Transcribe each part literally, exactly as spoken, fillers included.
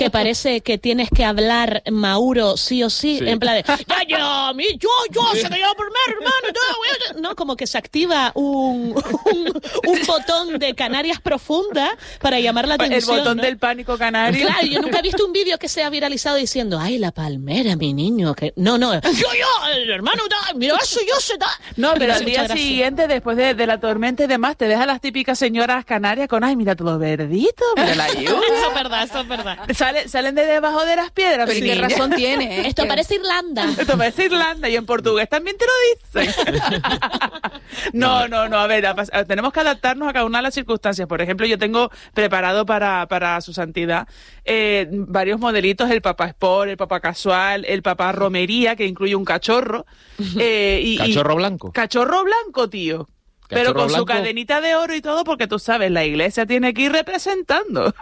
que parece que tienes que hablar Mauro sí o sí, Sí. en plan de, ya, ya, mi, yo, yo, se me llama primero, hermano, yo, yo", no, como que se activa un, un, un botón de Canarias profunda para llamar la atención. El botón ¿no? del pánico canario. Claro, yo nunca he visto un vídeo que se ha viralizado diciendo, ay, la palmera, mi niño, que no, no, yo, yo, el hermano, da, mira eso, yo se da. No, pero Me al hace día mucha gracia. siguiente, después de, de la tormenta y demás, te deja las típicas señoras canarias con, ay, mira todo verdito, mira la lluvia. Eso es verdad, eso es verdad. Sale, salen de debajo de las piedras. Pero ¿y qué razón tiene? ¿eh? Esto Que- parece Irlanda. Esto parece Irlanda y en portugués también te lo dicen. No, no, no, a ver, a pas- tenemos que adaptarnos a cada una de las circunstancias. Por ejemplo, yo tengo preparado para, para su santidad eh, varios modelitos, el papá sport, el papá casual, el papá romería, que incluye un cachorro. Eh, y, y- ¿Cachorro blanco? Cachorro blanco, tío. Pero ¿Cachorro con su blanco? cadenita de oro y todo, porque tú sabes, la iglesia tiene que ir representando.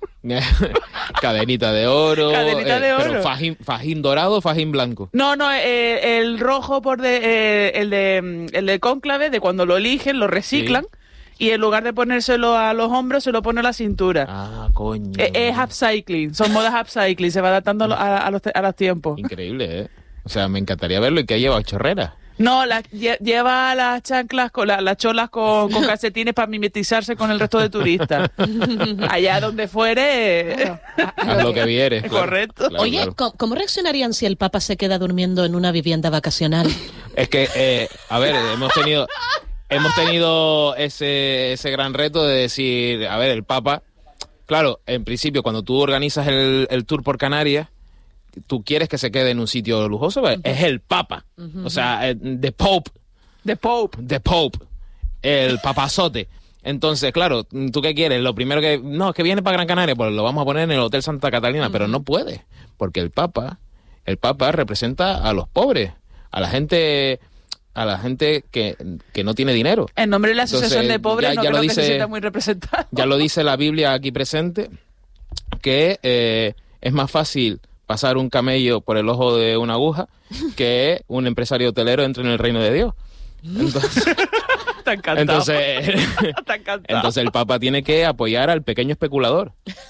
Cadenita de oro. Cadenita de oro. Pero fajín, fajín dorado o fajín blanco. No, no, eh, el rojo por de, eh, el de mm, el de cónclave, de cuando lo eligen, lo reciclan, y en lugar de ponérselo a los hombros, se lo pone a la cintura. Ah, coño. Eh, es upcycling, son modas upcycling, se va adaptando a, lo- a- a los, te- a los tiempos. Increíble, ¿eh? O sea, me encantaría verlo y que ha llevado chorreras. No, la, lle- lleva las chanclas, con la- las cholas con, con calcetines para mimetizarse con el resto de turistas. Allá donde fuere, Haz lo que vieres. claro. Correcto. Claro, Oye, claro. ¿cómo, cómo reaccionarían si el Papa se queda durmiendo en una vivienda vacacional? Es que, eh, a ver, hemos tenido hemos tenido ese, ese gran reto de decir, a ver, el Papa, claro, en principio, cuando tú organizas el, el tour por Canarias, tú quieres que se quede en un sitio lujoso, pues, es el Papa. O sea, eh, the Pope, de Pope. the Pope, el papazote. Entonces, claro, ¿tú qué quieres? Lo primero que... No, es que viene para Gran Canaria, pues lo vamos a poner en el Hotel Santa Catalina, pero no puede, porque el Papa, el Papa representa a los pobres, a la gente... a la gente que, que no tiene dinero. En nombre de la Asociación Entonces, de Pobres, ya- no ya lo creo que se dice- sienta muy representado. Ya lo dice la Biblia aquí presente, que eh, es más fácil pasar un camello por el ojo de una aguja que un empresario hotelero entre en el reino de Dios. Entonces, Está encantado. entonces, Está encantado. entonces el Papa tiene que apoyar al pequeño especulador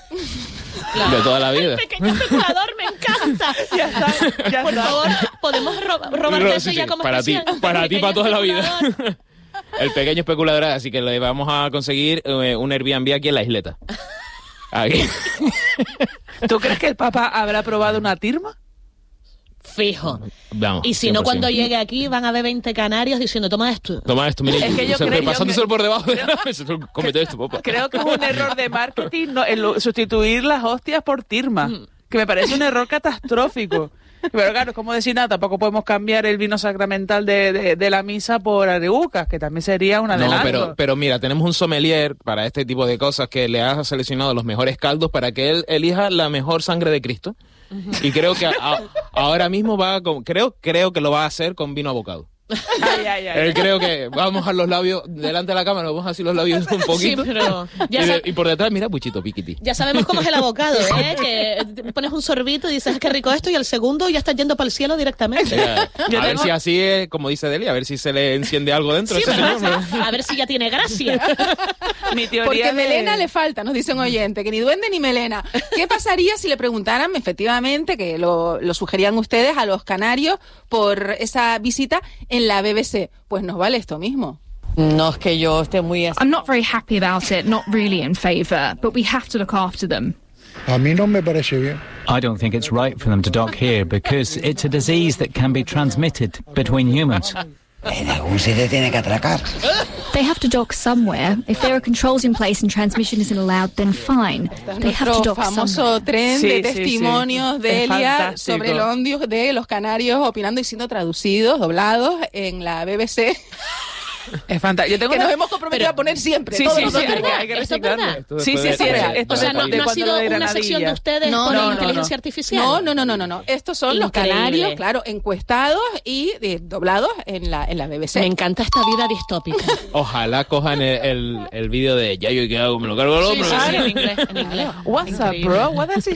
de toda la vida. Pequeño especulador, me encanta. Ya está, ya Por está. favor, podemos ro robarte Sí, eso sí, ya como para ti, especial. para ti, Pequeño para toda la vida. especulador. El pequeño especulador, así que le vamos a conseguir eh, un Airbnb aquí en la isleta. Aquí. ¿Tú crees que el Papa habrá probado una tirma? Fijo. Vamos, Y si cien no, por cien. cuando llegue aquí van a haber veinte canarios diciendo, toma esto. Toma esto, mira, Es que yo se- creo- yo pasándoselo creo- por debajo de la mesa. Cómete esto, papá. Creo que es un error de marketing no, el lo- sustituir las hostias por tirma, que me parece un error catastrófico. Pero claro, como decir nada, tampoco podemos cambiar el vino sacramental de, de, de la misa por areucas, que también sería un No, adelanto. pero, pero mira, tenemos un sommelier para este tipo de cosas que le ha seleccionado los mejores caldos para que él elija la mejor sangre de Cristo. Y creo que a- ahora mismo va con, creo, creo que lo va a hacer con vino abocado. Ay, ay, ay. Él creo que vamos a mojar los labios delante de la cámara, vamos a así los labios un poquito. Sí, pero ya, y, de- sa- y por detrás, mira, puchito, piquiti. ya sabemos cómo es el abocado, ¿eh? Que te pones un sorbito y dices, qué rico esto, y al segundo ya estás yendo para el cielo directamente. Ya, Yo a ver tengo- si así es, como dice Delia, a ver si se le enciende algo dentro. Sí, ese ¿verdad? señor, ¿no? A ver si ya tiene gracia. Mi teoría Porque de- melena le falta, nos dice un oyente, que ni duende ni melena. ¿Qué pasaría si le preguntaran, efectivamente, que lo, lo sugerían ustedes a los canarios por esa visita en la B B C? Pues nos vale esto mismo. No es que yo esté muy... I'm not very happy about it, not really in favour, but we have to look after them. A mí no me parece bien. I don't think it's right for them to dock here because it's a disease that can be transmitted between humans. En algún sitio tiene que atracar. They have to dock somewhere. If there are controls in place and transmission isn't allowed, then fine. Este es They have to nuestro dock somewhere. famoso tren Sí, de sí, testimonios sí. de Es Elia fantástico. sobre el ondio de los canarios opinando y siendo traducidos, doblados en la B B C, Es fantástico. Yo tengo que una- nos hemos comprometido a poner siempre. Sí, todos sí, los sí, domingos. hay que, hay que Esto es reciclarlo. verdad. Esto Sí, después sí, de- sí. de- era- esto O sea, de- no, de no ha cuando sido lo de una sección de Granadilla. ustedes No, con no, no, inteligencia no. artificial. No, no, no, no, no, no. Estos son los Increíble. canarios, claro, encuestados y eh, doblados en la, en la B B C. Me encanta esta vida distópica. Ojalá cojan el, el, el vídeo de ya yo qué hago, me lo cargo al Sí, hombro. sí, sí, en inglés, en inglés. What's up, Increíble. bro? What is it?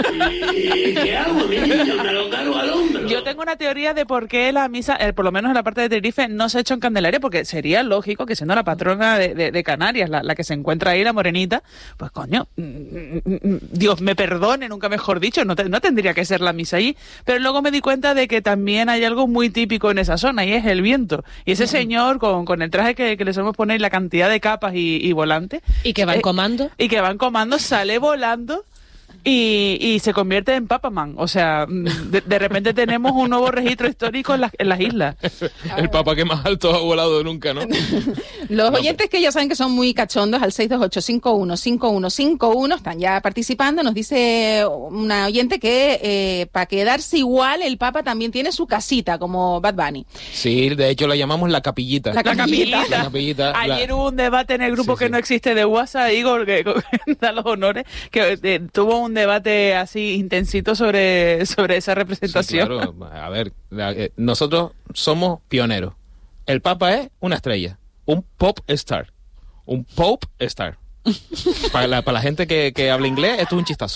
¿Qué hago, niño? Me lo cargo al hombro. Yo tengo una teoría de por qué la misa, eh, por lo menos en la parte de Tenerife, no se ha hecho en Candelaria, porque sería lógico que siendo la patrona de, de, de Canarias, la, la que se encuentra ahí, la morenita, pues coño, Dios me perdone, nunca mejor dicho, no, te, no tendría que ser la misa allí. Pero luego me di cuenta de que también hay algo muy típico en esa zona y es el viento. Y ese señor con, con el traje que, que le solemos poner, la cantidad de capas y, y volantes. Y que van eh, comando. Y que van comando, sale volando. Y, y se convierte en Papaman. O sea, de, de repente tenemos un nuevo registro histórico en las, en las islas. El papa que más alto ha volado nunca, ¿no? Los No, oyentes que ya saben que son muy cachondos al seis dos ocho cinco uno cinco uno cinco uno están ya participando. Nos dice una oyente que eh, para quedarse igual el Papa también tiene su casita como Bad Bunny. Sí, de hecho la llamamos la capillita. La capillita. La capillita. Ayer la- hubo un debate en el grupo Sí, que sí. no existe de WhatsApp, Igor, que, que da los honores, que eh, tuvo un debate así intensito sobre, sobre esa Sí, representación. claro. A ver, la- eh, nosotros somos pioneros. El Papa es una estrella, un pop star, un pop star. Para la, para la gente que, que habla inglés, esto es un chistazo.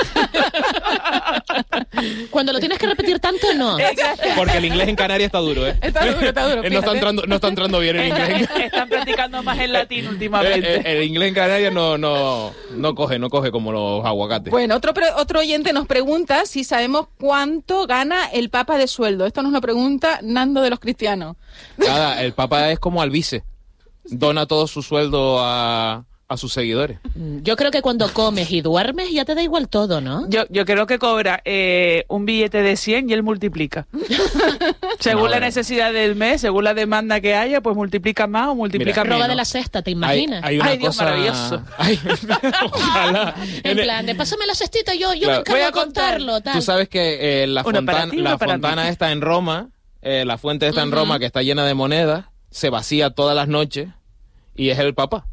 Cuando lo tienes que repetir tanto, no. Porque el inglés en Canarias está duro, ¿eh? Está duro, está duro, Eh, no, está fíjate. entrando, no está entrando bien el inglés. Están practicando más el latín El, últimamente. el- el inglés en Canarias no, no, no coge, no coge como los aguacates. Bueno, otro pre- otro oyente nos pregunta si sabemos cuánto gana el Papa de sueldo. Esto nos lo pregunta Nando de los Cristianos. Nada, el Papa es como Alvise. Dona todo su sueldo a, a sus seguidores. Yo creo que cuando comes y duermes ya te da igual todo, ¿no? Yo, yo creo que cobra eh, un billete de cien y él multiplica. Según No, la bueno. necesidad del mes, según la demanda que haya, pues multiplica más o multiplica Mira, Roba menos. de la cesta, ¿te Hay, imaginas? hay una Ay, Dios, cosa... maravilloso. Ay, ojalá. En el- plan, de pásame la cestita, yo, yo Claro. me encargo Voy a de contarlo, tal. Tú sabes que eh, la, Uno para fontan- ti, uno la para fontana mí. está en Roma, eh, la fuente está en Roma, que está llena de monedas, se vacía todas las noches y es el Papa.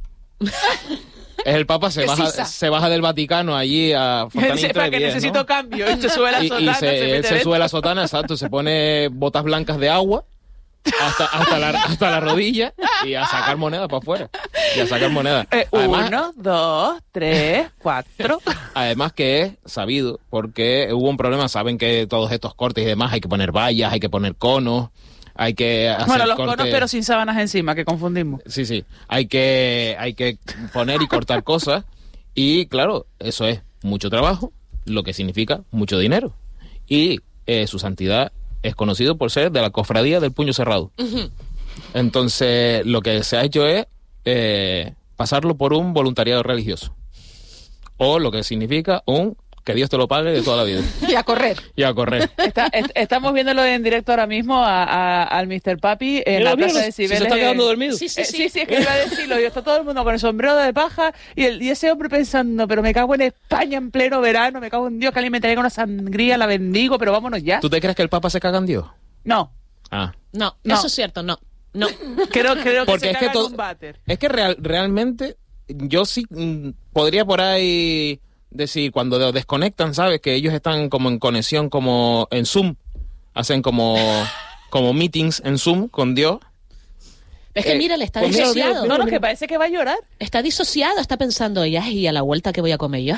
Es el Papa, se Qué baja, sisa. se baja del Vaticano allí a Fontana Dice, para que Intrevies, necesito ¿no? cambio. Y se sube la Y, y sotana, se, se él mete se dentro. sube a la sotana, exacto, se pone botas blancas de agua hasta, hasta, la, hasta la rodilla y a sacar moneda para afuera. Y a sacar moneda. Eh, Además, uno, dos, tres, cuatro. además que es sabido, porque hubo un problema, saben que todos estos cortes y demás hay que poner vallas, hay que poner conos, hay que hacer Bueno, los cortes- conos, pero sin sábanas encima, que confundimos. Sí, sí, hay que, hay que poner y cortar cosas y claro, eso es mucho trabajo, lo que significa mucho dinero. Y eh, su santidad es conocido por ser de la cofradía del puño cerrado. Entonces, lo que se ha hecho es eh, pasarlo por un voluntariado religioso. O lo que significa un que Dios te lo pague de toda la vida. Y a correr. Y a correr. Está- est- estamos viéndolo en directo ahora mismo a, a- al mister Papi en la plaza de Cibeles. dormido. Sí, sí, Eh, sí. sí, sí, es que iba a decirlo. Y está todo el mundo con el sombrero de paja y, el, y ese hombre pensando, pero me cago en España en pleno verano, me cago en Dios, que alguien me traiga una sangría, la bendigo, pero vámonos ya. ¿Tú te crees que el Papa se caga en Dios? No, Ah. No, No. eso es cierto, no. No. creo, creo que Porque se es que caga en todo- un váter. Es que real- realmente yo sí mm, podría por ahí decir, cuando de- desconectan, ¿sabes? Que ellos están como en conexión, como en Zoom. Hacen como, como meetings en Zoom con Dios. Es que Eh, mira, le está pues mira, disociado. mira, No, no, que parece que va a llorar. Está disociado, está pensando, ya, y a la vuelta que voy a comer yo.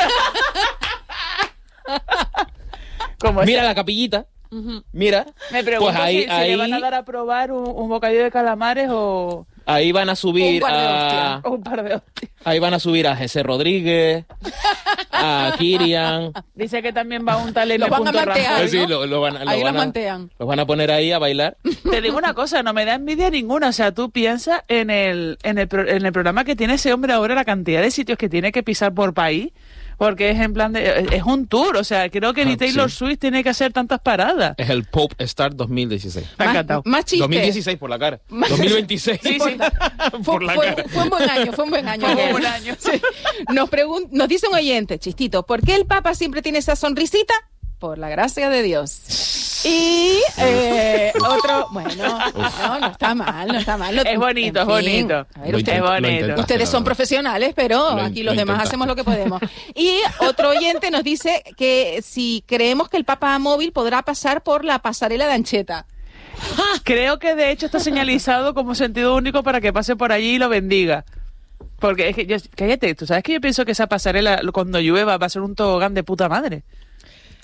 Como Mira ese- la capillita. Ujú. Mira. me pregunto pues ahí- si, si ahí- le van a dar a probar un, un bocadillo de calamares o, Ahí van a subir Un par de a... o un par de hostias. Ahí van a subir a José Rodríguez, a Kirian. Dice que también va un tal M. Los van a mantear, Eh, sí, ¿no? lo, lo van, a- lo Ahí van los a- mantean. los van a poner ahí a bailar. Te digo una cosa, no me da envidia ninguna. O sea, tú piensas en el, en el, pro- en el programa que tiene ese hombre ahora, la cantidad de sitios que tiene que pisar por país, porque es en plan de, es un tour. O sea, creo que ni Ah, Taylor sí. Swift tiene que hacer tantas paradas. Es el Pope Star dos mil dieciséis. Me ha Más, encantado. más chistes. dos mil dieciséis por la cara. Más- dos mil veintiséis. Sí, sí. Fue, por la fue- cara. fue un buen año, fue un buen año. Fue un aquel. buen año. Sí. Nos, pregun- nos dice un oyente, Chistito, ¿por qué el Papa siempre tiene esa sonrisita? Por la gracia de Dios. Y eh, otro, bueno, no, no está mal, no está mal. No- Es bonito, en es fin. bonito. A ver, Lo usted- Es intenta- lo bonito. intentaste, ustedes la son verdad. profesionales, pero Lo aquí in- los lo demás intentaste. hacemos lo que podemos. Y otro oyente nos dice que si creemos que el Papa móvil podrá pasar por la pasarela de Ancheta. Creo que de hecho está señalizado como sentido único para que pase por allí y lo bendiga. Porque es que yo, cállate, tú sabes que yo pienso que esa pasarela cuando llueva va a ser un tobogán de puta madre.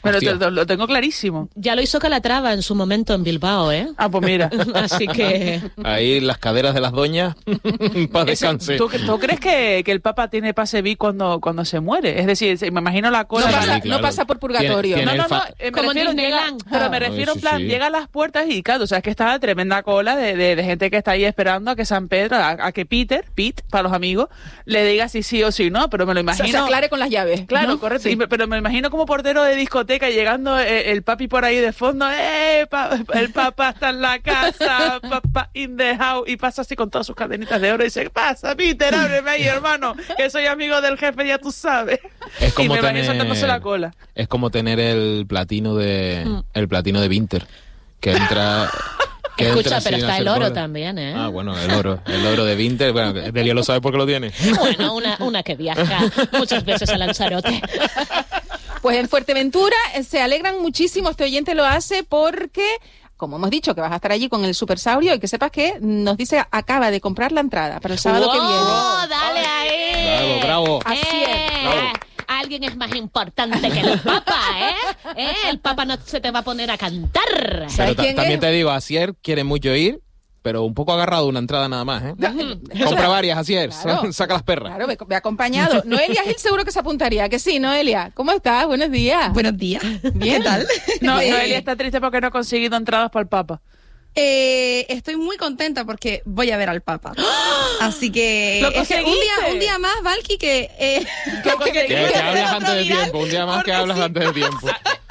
Pero Hostia. te- te- lo tengo clarísimo. Ya lo hizo Calatrava en su momento en Bilbao, ¿eh? Ah, pues mira. Así que... Ahí las caderas de las doñas, para Ese- descanse. ¿Tú, tú crees que, que el Papa tiene pase V I P cuando, cuando se muere? Es decir, se- me imagino la No cola... pasa, sí, claro. no pasa por purgatorio. Tiene- No, tiene no, el no, fa- eh, me Como en refiero, llega, Disneyland. pero me Ah. refiero, Sí, en plan, sí. llega a las puertas y, claro, o sea, es que está tremenda cola de, de, de gente que está ahí esperando a que San Pedro, a, a que Peter, Pete, para los amigos, le diga si sí o si no, pero me lo O sea, imagino... se aclare con las llaves. Claro, ¿no? correcto. Sí. Y me- pero me imagino como portero de discoteca llegando eh, el papi por ahí de fondo, ¡eh! pa- el papá está en la casa, papá in the house, y pasa así con todas sus cadenitas de oro y dice, ¿qué pasa, Peter? Ábreme ahí, hermano, que soy amigo del jefe, ya tú sabes. Es Y como me imagino tener, saltándose la cola. es como tener el platino de Mm. el platino de Winter, que entra que Escucha, entra pero sin está el hacer oro goles. también, ¿eh? Ah, bueno, el oro, el oro de Winter, bueno, Delia lo sabe porque lo tiene. Bueno, una, una que viaja muchas veces a Lanzarote. Pues en Fuerteventura eh, se alegran muchísimo, este oyente lo hace porque, como hemos dicho, que vas a estar allí con el Supersaurio y que sepas que nos dice acaba de comprar la entrada para el sábado que viene. ¡Oh, dale ahí! Bravo, bravo. Así es. Eh, Bravo. Alguien es más importante que el Papa, ¿eh? ¿Eh? El Papa no se te va a poner a cantar. ¿Sabes Pero ta- quién también es? te digo, Asier quiere mucho ir, pero un poco agarrado una entrada nada más, ¿eh? Compra varias, Asier, Claro. saca las perras. Claro, ve, ve acompañado. Noelia Gil seguro que se apuntaría, que sí, Noelia. ¿Cómo estás? Buenos días. Buenos días. Bien. ¿Qué tal? No, Eh, Noelia está triste porque no ha conseguido entradas para el Papa. eh, estoy muy contenta porque voy a ver al Papa. Así que ¡Lo es que un conseguiste! día, un día más, Valky, que eh, ¿Qué Que, conseguiste? que hablas otro antes de viral, tiempo, un día más que porque hablas sí. antes de tiempo.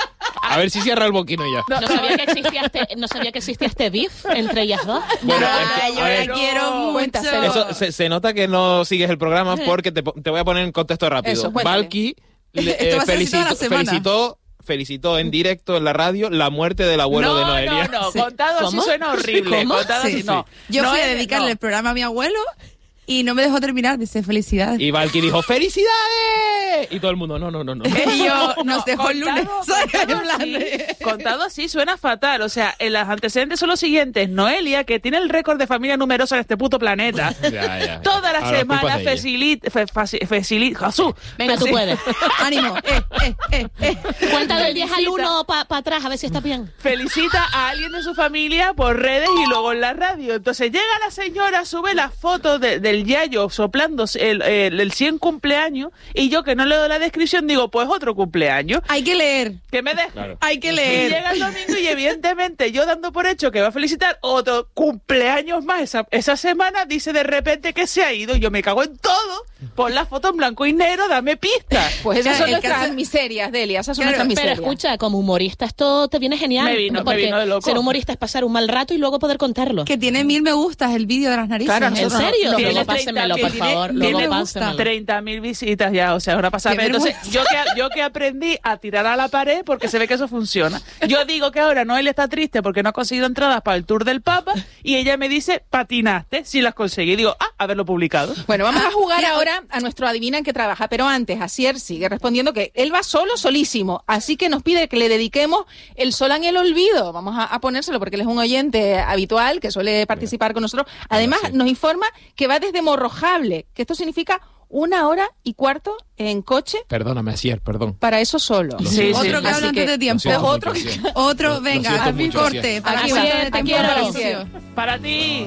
A ver si cierra el boquino ya. No sabía que existía este, no sabía que existía este beef entre ellas dos. Bueno, Ay, es que- yo a la ver, quiero mucho. Cuéntaselo. Eso se, se nota que no sigues el programa porque te, po- te voy a poner en contexto rápido. Eso, cuéntale. Valky le- Esto eh, va a ser así toda felicitó, la semana. felicitó, felicitó en directo en la radio la muerte del abuelo no, de Noelia. no, no, Sí. contado ¿Cómo? así suena horrible. ¿Cómo? Contado Sí, así, no. yo no fui a es- dedicarle no. el programa a mi abuelo y no me dejó terminar. Dice, felicidades. Y Valky dijo, ¡felicidades! Y todo el mundo, no, no, no, no. Y yo, No, nos dejó el lunes. contado- ¿sabes? contado En plan así- de- Contado así suena fatal. O sea, en los antecedentes son los siguientes. Noelia, que tiene el récord de familia numerosa en este puto planeta, Ya, ya. toda la Ahora culpa semana es de ella. facilita... Fe, faci- facilita Jesús. Venga, tú Faci- puedes. Ánimo. Eh, eh, eh, eh. Cuenta del diez al Felicita. uno para atrás, a ver si está bien. Felicita a alguien de su familia por redes y luego en la radio. Entonces llega la señora, sube la foto de- del yayo soplando el, el, el cien cumpleaños y yo que no le doy la descripción digo, pues otro cumpleaños. Hay que leer. Que me deja. Claro. Hay que Y leer. llega el domingo y evidentemente yo dando por hecho que va a felicitar otro cumpleaños más esa, esa semana, dice de repente que se ha ido. Yo me cago en todo. Pon la foto en blanco y negro, dame pistas. Pues esas Claro, son el nuestras caso- miserias, Delia. Esas son Claro, nuestras Pero miserias. escucha, como humorista esto te viene genial. Me vino- me porque vino de loco. ser humorista es pasar un mal rato y luego poder contarlo. Que tiene mil me gustas el vídeo de las narices. Claro, ¿En nosotros no- serio? no- Tiene Luego treinta, pásenmelo, por tiene- favor. tiene Luego me gusta. pásenmelo. treinta mil visitas ya, o sea, una pasada. Qué Entonces, vergüenza. yo que, yo que aprendí a tirar a la pared porque se ve que eso funciona. Yo digo que ahora Noelia está triste porque no ha conseguido entradas para el Tour del Papa y ella me dice, patinaste, si las conseguí. Digo, ah, haberlo publicado. Bueno, vamos a jugar mira, ahora a nuestro adivina en qué trabaja, pero antes, Asier sigue respondiendo que él va solo, solísimo, así que nos pide que le dediquemos el sol en el olvido. Vamos a, a ponérselo porque él es un oyente habitual que suele participar con nosotros. Además, sí. nos informa que va desde Morrojable, que esto significa una hora y cuarto en coche Perdóname, Asier, perdón. para eso solo. Lo Sí, siento. sí. Otro que Así habla que- antes de Lo tiempo. siento mucho, Otro que- Asier. Otro, Lo venga, siento a mi mucho, corte. Asier. Para Aquí que está, de te tiempo quiero. para ocio. Para ti.